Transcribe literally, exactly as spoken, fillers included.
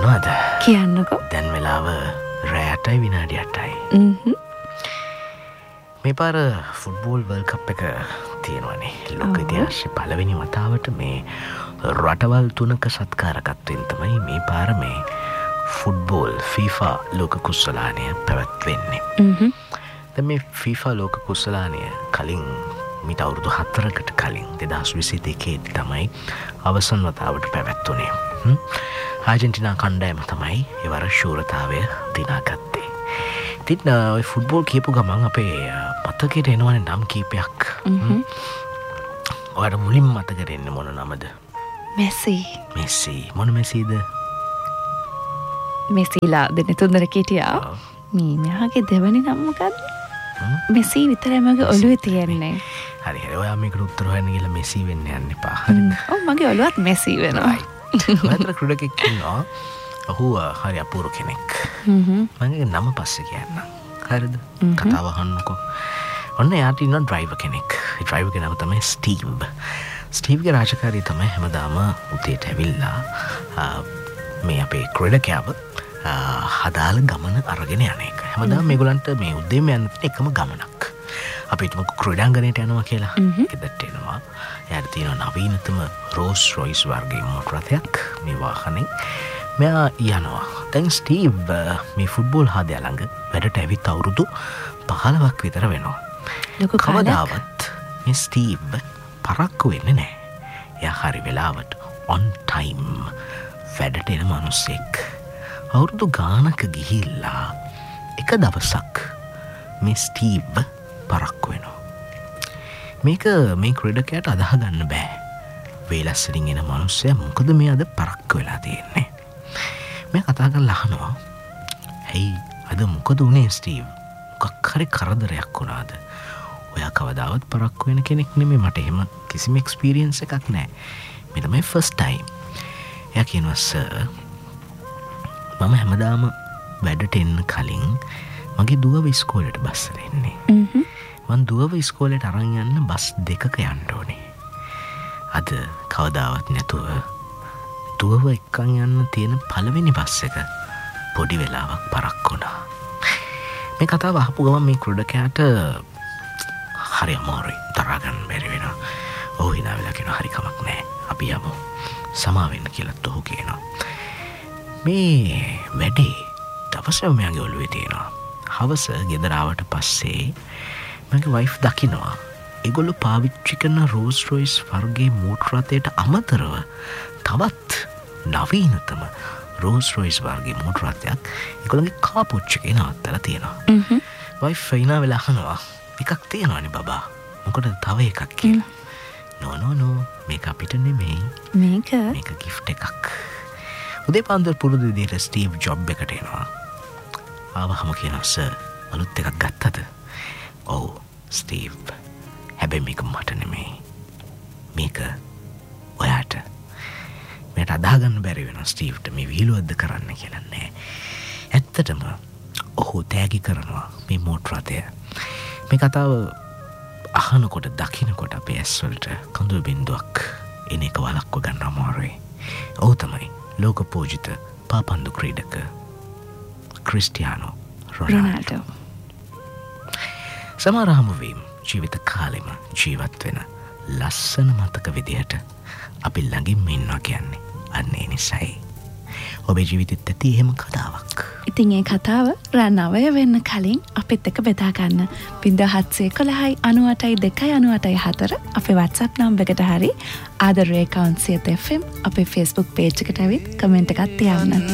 දන්නවද? කියන්නකෝ. දැන් වෙලාව රෑ අටයි විනාඩි අටයි. හ්ම්. මේ පාර ෆුට්බෝල් වර්ල්ඩ් කප් එක තියෙනවනේ. ලෝක ඉතිහාසයේ පළවෙනි වතාවට මේ රටවල් තුනක සත්කාරකත්වයෙන් තමයි මේ පාර මේ ෆුට්බෝල් FIFA ලෝක කුසලානය පැවැත්වෙන්නේ. හ්ම්. දැන් මේ FIFA ලෝක කුසලානය කලින් මිට අවුරුදු හතරකට කලින් දෙදහස් විසි දෙකේ තමයි අවසන් වතාවට පැවැත්වුණේ. ආජෙන්ටිනා කණ්ඩායම තමයි එවර ශූරතාවය දිනාගත්තේ. ඉතින් ඔය ෆුට්බෝල් කියපු ගමන් අපේ මතකයට එනවනේ නම් කීපයක්. ඔයාට මුලින් මතකෙට එන්නේ මොන නමද? මෙසි. මෙසි. මොන මෙසිද? මෙසිලා දෙන්න තුන්දර කෙටියා. මේ මෙයාගේ දෙවනි නම මොකද්ද? මෙසි විතරයි මගේ ඔළුවේ තියෙන්නේ. හරි හරි. ඔයා මේකට උත්තර හොයන්න ගිහලා මෙසි වෙන්න යන්න එපා. හරිද? ඔව් මගේ ඔළුවත් මෙසි වෙනවා. ඔයාලා ක්‍රීඩකෙක් ඉන්නවා. ඔහු හරි අපූර්ව කෙනෙක්. හ්ම්. මගේ නම පස්සේ කියන්නම්. හරිද? කතාව අහන්නකෝ. ඔන්න එයාට ඉන්න ඩ්‍රයිවර් කෙනෙක්. ඒ ඩ්‍රයිවර් කෙනා තමයි ස්ටීව්. ස්ටීව්ගේ රාජකාරිය තමයි හැමදාම උදේට ඇවිල්ලා මේ අපේ ක්‍රීඩකයාව හදාල ගමන අරගෙන යන එක. හැමදාම මේගොල්ලන්ට මේ උදේම යන එකම ගමනක්. අපි හිතමුකෝ ක්‍රීඩාංගණයට යනවා කියලා. ගෙදරට එනවා. එයාට තියෙනවා නවීනතම රෝල්ස් රොයිස් වර්ගයේ මෝටර රථයක් මේ වාහනේ. මෙයා යනවා. දැන් ස්ටීව් මේ ෆුට්බෝල් හදයා ළඟ වැඩට ඇවිත් අවුරුදු පහළොවක් විතර වෙනවා. කවදාවත් මේ ස්ටීව් පරක්කු වෙන්නේ නැහැ. එයා හරි වෙලාවට on time වැඩට එන මිනිස්සෙක්. අවුරුදු ගානක ගිහිල්ලා එක දවසක් මේ ස්ටීව් පරක්කු වෙනවා. මේක මේ ක්‍රීඩකයාට අදාහ ගන්න බෑ. වේලස්සරින් එන මිනිස්සයා මොකද මේ අද පරක්කු වෙලා තියෙන්නේ? මේ කතා කරලා අහනවා. "හේ අද මොකද උනේ ස්ටීව්? මොකක් හරි කරදරයක් වුණාද? ඔයා කවදාවත් පරක්කු වෙන කෙනෙක් නෙමෙයි. මට එහෙම කිසිම එක්ස්පීරියන්ස් එකක් නැහැ. මේ තමයි ෆස්ට් ටයිම්." එයා කියනවා "සර් මම හැමදාම වැඩට එන්න කලින් මගේ දුවව ඉස්කෝලේට බස්සට එන්නේ. මං දුවව ඉස්කෝලේට අරන් යන්න බස් දෙකක යන්න ඕනේ. අද කවදාවත් නැතුව දුවව එක්කන් යන්න තියෙන පළවෙනි බස් එක පොඩි වෙලාවක් පරක්කු වුණා." මේ කතාව අහපු ගමන් මේ ක්‍රීඩකයාට හරි අමාරුයි. තරහා ගන්න බැරි වෙනවා. ඔහු hina වෙලා කියනවා "හරි කමක් නැහැ. අපි යමු. සමා වෙන්න" කියලාත් ඔහු කියනවා. මේ වැඩේ දවසම මෙයාගේ ඔළුවේ තියෙනවා. හවස ගෙදර ආවට පස්සේ මගේ වයිෆ් දකිනවා ඒගොල්ලෝ පාවිච්චි කරන රෝල්ස් රොයිස් වර්ගයේ මෝටර රථයට අමතරව තවත් නවීනතම රෝල්ස් රොයිස් වර්ගයේ මෝටර රථයක් ඒගොල්ලන්ගේ කාපොච් එකේ නවත්තලා තියෙනවා. වයිෆ් ෆයිනා වෙලා අහනවා "එකක් තියෙනවනේ බබා. මොකටද තව එකක් කියලා?" "නෝ නෝ නෝ මේක අපිට නෙමෙයි. මේක මේක gift එකක්." උදේ පාන්දර පුරුදු විදිහට ස්ටීව් ජොබ් එකට එනවා. ආවහම කියනවා "සර් අලුත් එකක් ගත්තද?" "ඔව් ස්ටීව්. හැබැයි මේක මට නෙමෙයි. මේක ඔයාට." මට අදාගන්න බැරි වෙනවා ස්ටීව්ට මේ විහිළුවක්ද කරන්න කියලා. නෑ. ඇත්තටම ඔහු තෑගි කරනවා මේ මෝටර රථය. මේ කතාව අහනකොට දකින්නකොට අපේ ඇස්වලට කඳුළු බින්දුවක් එන එක වළක්ව ගන්න අමාරුයි. ඔහු තමයි ලෝක පූජිත පාපන්දු ක්‍රීඩක ක්‍රිස්ටියානෝ රොනාල්ඩෝ. සමහර හමුවීම් ජීවිත කාලෙම ජීවත් වෙන ලස්සන මතක විදිහට අපි ළඟින්ම ඉන්නවා කියන්නේ අන්න ඒ නිසයි. ඔබේ ජීවිතෙත් ඇති එහෙම කතාවක්. ඉතින් ඒ කතාව රා නවය වෙන්න කලින් අපිත් එක්ක බෙදා ගන්න. ශූන්‍ය හත්සිය එකොළහයි අනූඅටයි දෙකයි අනූඅටයි හතර අපේ WhatsApp නම්බර් එකට හරි ආදරේ කවුන්සියත් එෆ් එම් අපේ Facebook page එකට ඇවිත් කමෙන්ට් එකක් තියන්න.